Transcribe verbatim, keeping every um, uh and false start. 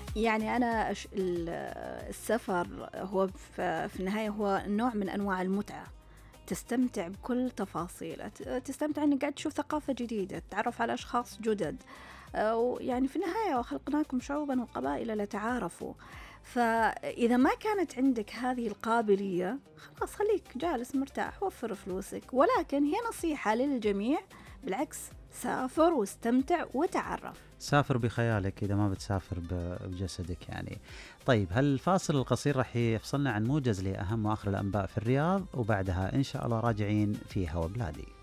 يعني أنا أش- ال- السفر هو في في النهاية هو نوع من أنواع المتعة. تستمتع بكل تفاصيله، ت- تستمتع انك قاعد تشوف ثقافة جديدة، تتعرف على اشخاص جدد. آه، ويعني في النهاية خلقناكم شعوبا وقبائل لتعارفوا. فإذا ما كانت عندك هذه القابلية، خلاص خليك جالس مرتاح، وفر فلوسك. ولكن هي نصيحة للجميع، بالعكس، سافر واستمتع وتعرف. سافر بخيالك إذا ما بتسافر ب- بجسدك يعني. طيب، هل الفاصل القصير رح يفصلنا عن موجز لأهم وآخر الأنباء في الرياض، وبعدها إن شاء الله راجعين في هوا بلادي.